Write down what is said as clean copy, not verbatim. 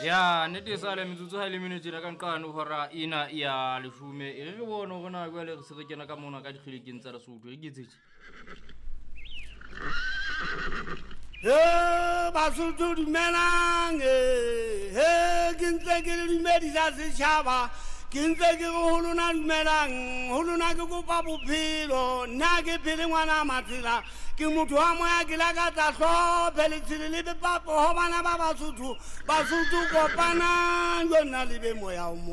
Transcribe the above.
Ya nete sale metsotso ha ile minute la kankano hora ina ya leshume e re bona gona go le se re kena ka mona ka dikgilekeng tsa Lesotho e gitsetse Basotho dumelang ke ntse ke le dumedisa setjhaba ke ntse ke go lona dumelang ho lona ke kopa bophelo nna ke phele ngwana matsela ke motho wa moya ke la ka tla hlophe le tshile le papo ho bana ba Basotho kopana jona le be moya o